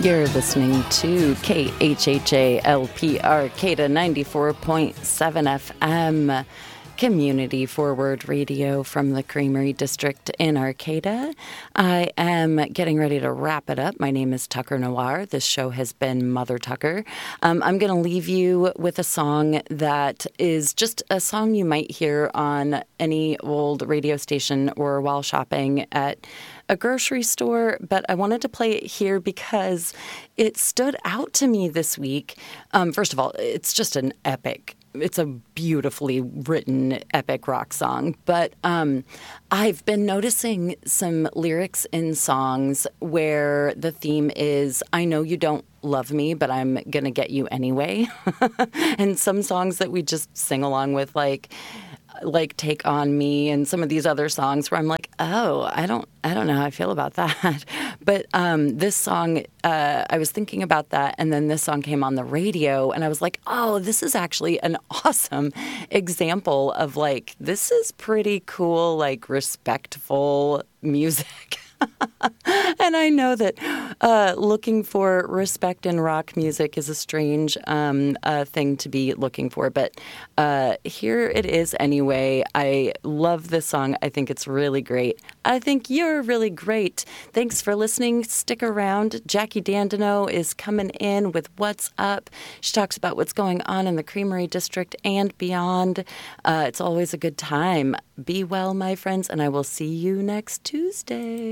You're listening to KHHA LP Arcata 94.7 FM, community forward radio from the Creamery District in Arcata. I am getting ready to wrap it up. My name is Tucker Noir. This show has been Mother Tucker. I'm going to leave you with a song that is just a song you might hear on any old radio station or while shopping at a grocery store, but I wanted to play it here because it stood out to me this week. First of all, it's just an epic. It's a beautifully written epic rock song, but I've been noticing some lyrics in songs where the theme is, I know you don't love me, but I'm going to get you anyway. And some songs that we just sing along with, like Take On Me and some of these other songs where I'm like, oh, I don't know how I feel about that. But this song, I was thinking about that, and then this song came on the radio, and I was like, oh, this is actually an awesome example of, like, this is pretty cool, like, respectful music. And I know that looking for respect in rock music is a strange thing to be looking for, but here it is anyway. I love this song. I think it's really great. I think you're really great. Thanks for listening. Stick around. Jackie Dandino is coming in with What's Up. She talks about what's going on in the Creamery District and beyond. It's always a good time. Be well, my friends, and I will see you next Tuesday.